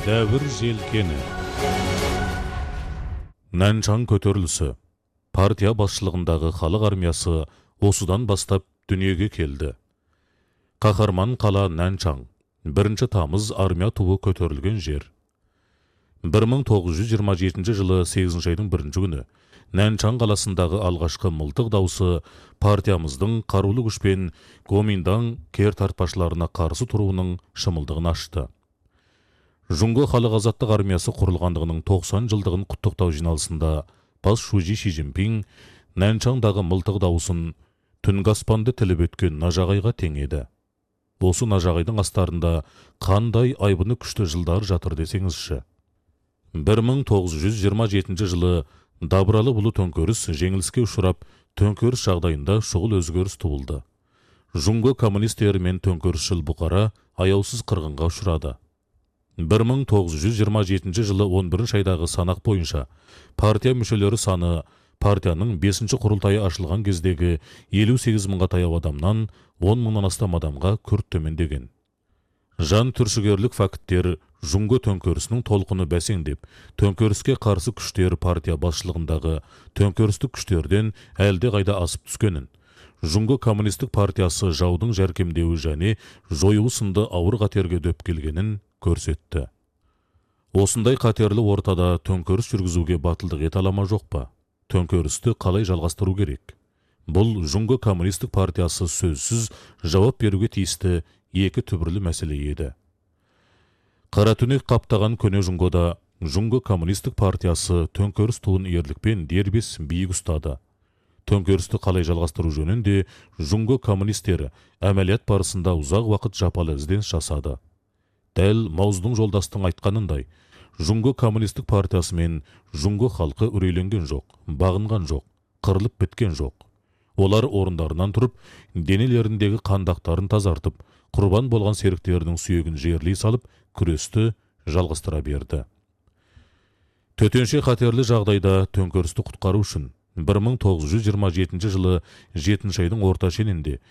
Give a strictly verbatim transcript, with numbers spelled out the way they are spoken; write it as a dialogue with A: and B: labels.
A: Дәуір желкені. Нанчан көтерілісі. Партия басшылығындағы халық армиясы осыдан бастап дүниеге келді. Қаһарман қала Нанчан. бірінші тамыз армия туы көтерілген жер. бір мың тоғыз жүз жиырма жетінші жылы сегізінші айдың бірінші күні Нанчан қаласындағы алғашқы мылтық даусы партиямыздың қарулы күшпен Гоминдан кер тартпашыларына қарсы тұруының шымылдығын ашты. Жұңго халық азаттық армиясы құрылғандығының тоқсан жылдығын құттықтау жиналысында бас шужи Ши Цзиньпин Нанчандағы мылтық даусын түнгі аспанды тіліп өткен нажағайға теңеді. Осы нажағайдың астарында қандай айбыны күшті жылдар жатыр десеңізші. бір мың тоғыз жүз жиырма жетінші жылы Дабыралы бұлы төңкеріс жеңіліске ұшырап, төңкеріс жағдайында шұғыл өзгеріс туылды. Жұңго коммунистері мен төңкерісшіл бұқара аяусыз қырғынға ұшырады. бір мың тоғыз жүз жиырма жетінші жылы он бірінші айдағы санақ бойынша партия мүшелері саны партияның бесінші құрылтайы ашылған кездегі елу сегіз мыңға таяу адамнан он мыңнан астам адамға күрт төмендеген. Жан түршігерлік факттер Жұңго төңкерісінің толқыны бәсеңдеп, төңкеріске қарсы күштер партия басшылығындағы төңкерістік күштерден әлде қайда асып түскенін, Жұңго коммунистік партиясы жаудың жәркемдеуі және жоюы сынды ауыр қатерге дөп келгенін көрсетті. Осындай қатерлі ортада төңкеріс жүргізуге батылдық ете алама жоқ па? Төңкерісті қалай жалғастыру керек? Бұл Жұңго коммунистік партиясы сөзсіз жауап беруге тиісті екі түбірлі мәселе еді. Қаратүнек қаптаған көне Жұңгода Жұңго коммунистік партиясы төңкеріс туын ерлікпен дербес биік ұстады. Төңкерісті қалай жалғастыру жөнінде Жұңго коммунистері әмәлият барысында ұзақ уақыт жапалы ізденіс жасады. Дәл Мауздың жолдастың айтқанындай, Жұңго коммунистік партиясы мен Жұңго халқы үрейленген жоқ, бағынған жоқ, қырылып біткен жоқ. Олар орындарынан тұрып, денелеріндегі қандақтарын тазартып, құрбан болған серіктерінің сүйегін жерлей салып, күресті жалғастыра берді. Төтенше қатерлі жағдайда төңкерісті құтқару үшін бір мың тоғыз жүз жиырма жетінші жылы жетінші айдың орта шенінде